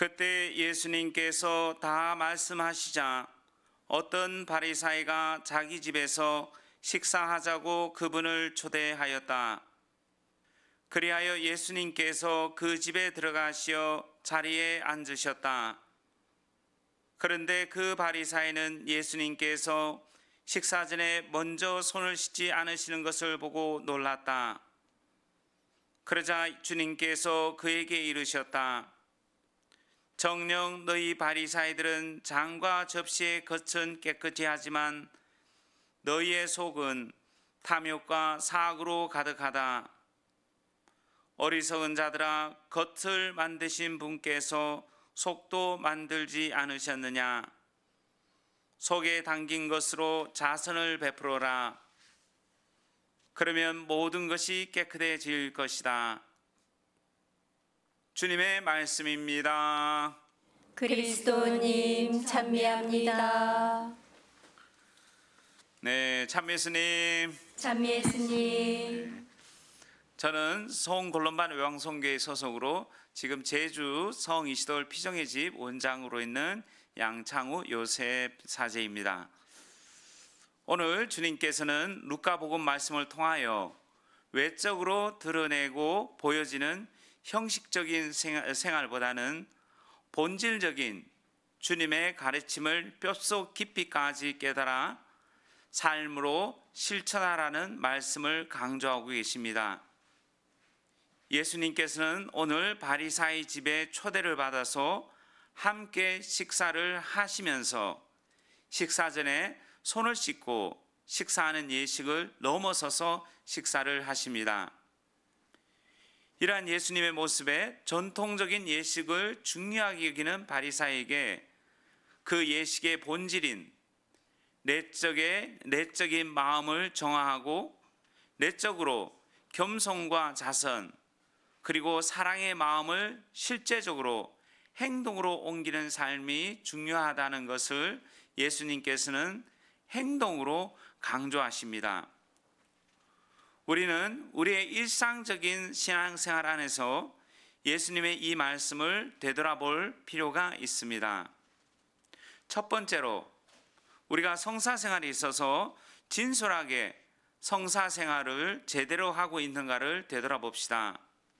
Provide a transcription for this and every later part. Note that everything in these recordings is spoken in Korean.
그때 예수님께서 다 말씀하시자 어떤 바리사이가 자기 집에서 식사하자고 그분을 초대하였다. 그리하여 예수님께서 그 집에 들어가시어 자리에 앉으셨다. 그런데 그 바리사이는 예수님께서 식사 전에 먼저 손을 씻지 않으시는 것을 보고 놀랐다. 그러자 주님께서 그에게 이르셨다. 정녕 너희 바리사이들은 잔과 접시의 겉은 깨끗이 하지만 너희의 속은 탐욕과 사악으로 가득하다. 어리석은 자들아, 겉을 만드신 분께서 속도 만들지 않으셨느냐? 속에 담긴 것으로 자선을 베풀어라. 그러면 모든 것이 깨끗해질 것이다. 주님의 말씀입니다. 그리스도님 찬미합니다. 네, 참미 예수님. 찬미 예수님. 저는 서울골론반 외왕성교회 소속으로 지금 제주 성이시돌 피정의 집 원장으로 있는 양창우 요셉 사제입니다. 오늘 주님께서는 루카복음 말씀을 통하여 외적으로 드러내고 보여지는 형식적인 생활보다는 본질적인 주님의 가르침을 뼛속 깊이까지 깨달아 삶으로 실천하라는 말씀을 강조하고 계십니다. 예수님께서는 오늘 바리사이 집에 초대를 받아서 함께 식사를 하시면서 식사 전에 손을 씻고 식사하는 예식을 넘어서서 식사를 하십니다. 이러한 예수님의 모습에 전통적인 예식을 중요하게 여기는 바리사이에게 그 예식의 본질인 내적인 마음을 정화하고 내적으로 겸손과 자선 그리고 사랑의 마음을 실제적으로 행동으로 옮기는 삶이 중요하다는 것을 예수님께서는 행동으로 강조하십니다. 우리는 우리의 일상적인 신앙생활 안에서 예수님의 이 말씀을 되돌아볼 필요가 있습니다. 첫 번째로 우리가 성사생활에 있어서 진솔하게 성사생활을 제대로 하고 있는가를 되돌아봅시다.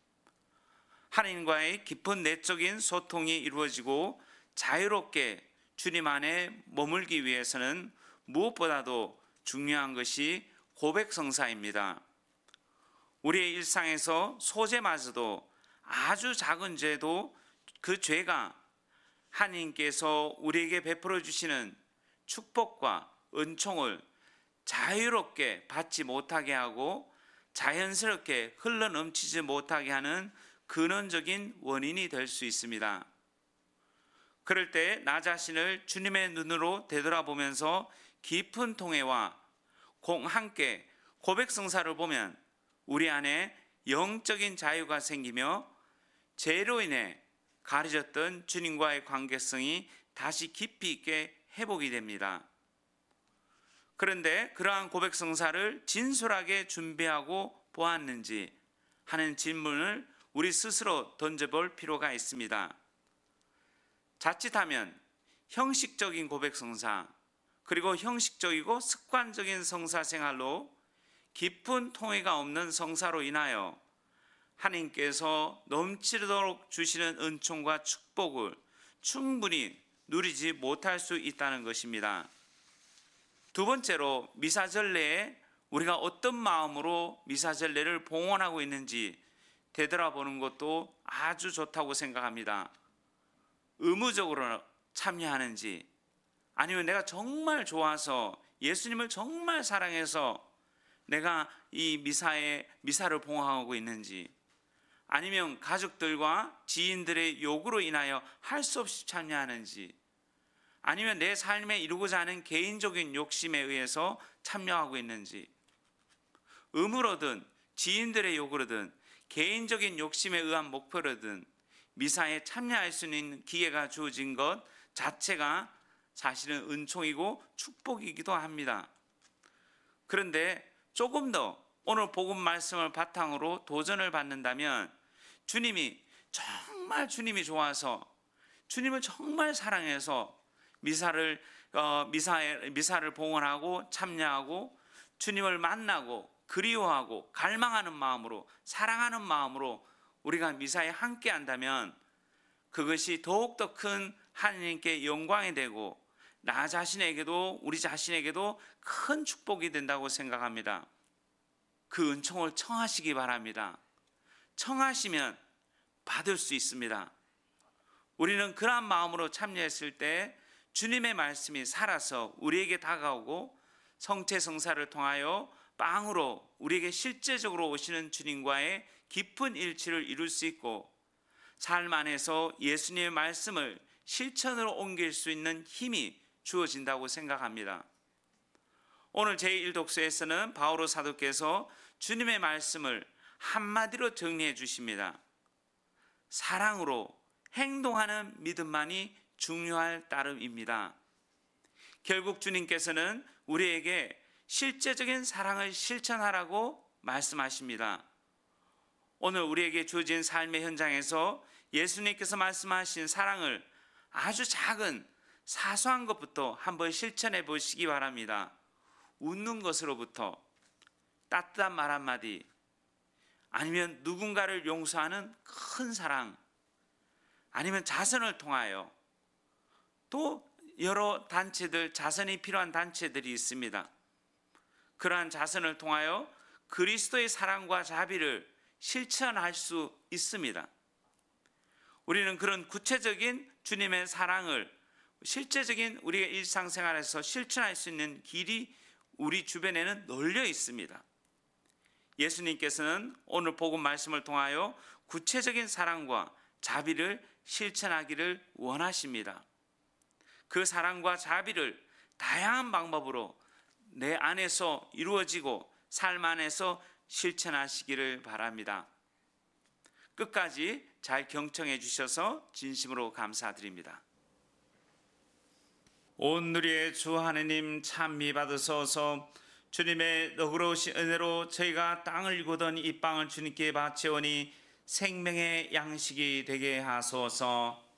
하나님과의 깊은 내적인 소통이 이루어지고 자유롭게 주님 안에 머물기 위해서는 무엇보다도 중요한 것이 고백성사입니다. 우리의 일상에서 소재마저도 아주 작은 죄도 그 죄가 하나님께서 우리에게 베풀어 주시는 축복과 은총을 자유롭게 받지 못하게 하고 자연스럽게 흘러넘치지 못하게 하는 근원적인 원인이 될 수 있습니다. 그럴 때 나 자신을 주님의 눈으로 되돌아보면서 깊은 통회와 함께 고백성사를 보면 우리 안에 영적인 자유가 생기며 죄로 인해 가려졌던 주님과의 관계성이 다시 깊이 있게 회복이 됩니다. 그런데 그러한 고백성사를 진솔하게 준비하고 보았는지 하는 질문을 우리 스스로 던져볼 필요가 있습니다. 자칫하면 형식적인 고백성사 그리고 형식적이고 습관적인 성사생활로 깊은 통회가 없는 성사로 인하여 하나님께서 넘치도록 주시는 은총과 축복을 충분히 누리지 못할 수 있다는 것입니다. 두 번째로 미사전례에 우리가 어떤 마음으로 미사전례를 봉헌하고 있는지 되돌아보는 것도 아주 좋다고 생각합니다. 의무적으로 참여하는지 아니면 내가 정말 좋아서 예수님을 정말 사랑해서 내가 이 미사를 봉헌하고 있는지 아니면 가족들과 지인들의 요구로 인하여 할 수 없이 참여하는지 아니면 내 삶에 이루고자 하는 개인적인 욕심에 의해서 참여하고 있는지 의무로든 지인들의 요구로든 개인적인 욕심에 의한 목표로든 미사에 참여할 수 있는 기회가 주어진 것 자체가 사실은 은총이고 축복이기도 합니다. 그런데 조금 더 오늘 복음 말씀을 바탕으로 도전을 받는다면 주님이 정말 주님이 좋아서 주님을 정말 사랑해서 미사를 봉헌하고 참여하고 주님을 만나고 그리워하고 갈망하는 마음으로 사랑하는 마음으로 우리가 미사에 함께 한다면 그것이 더욱더 큰 하나님께 영광이 되고 나 자신에게도 우리 자신에게도 큰 축복이 된다고 생각합니다. 그 은총을 청하시기 바랍니다. 청하시면 받을 수 있습니다. 우리는 그러한 마음으로 참여했을 때 주님의 말씀이 살아서 우리에게 다가오고 성체성사를 통하여 빵으로 우리에게 실제적으로 오시는 주님과의 깊은 일치를 이룰 수 있고 삶 안에서 예수님의 말씀을 실천으로 옮길 수 있는 힘이 주어진다고 생각합니다. 오늘 제1독서에서는 바오로 사도께서 주님의 말씀을 한마디로 정리해 주십니다. 사랑으로 행동하는 믿음만이 중요할 따름입니다. 결국 주님께서는 우리에게 실제적인 사랑을 실천하라고 말씀하십니다. 오늘 우리에게 주어진 삶의 현장에서 예수님께서 말씀하신 사랑을 아주 작은 사소한 것부터 한번 실천해 보시기 바랍니다. 웃는 것으로부터 따뜻한 말 한마디, 아니면 누군가를 용서하는 큰 사랑, 아니면 자선을 통하여 또 여러 단체들, 자선이 필요한 단체들이 있습니다. 그러한 자선을 통하여 그리스도의 사랑과 자비를 실천할 수 있습니다. 우리는 그런 구체적인 주님의 사랑을 실제적인 우리의 일상생활에서 실천할 수 있는 길이 우리 주변에는 널려 있습니다. 예수님께서는 오늘 복음 말씀을 통하여 구체적인 사랑과 자비를 실천하기를 원하십니다. 그 사랑과 자비를 다양한 방법으로 내 안에서 이루어지고 삶 안에서 실천하시기를 바랍니다. 끝까지 잘 경청해 주셔서 진심으로 감사드립니다. 온 누리의 주 하느님 찬미 받으소서. 주님의 너그러우신 은혜로 저희가 땅을 일구던 이 빵을 주님께 바치오니 생명의 양식이 되게 하소서.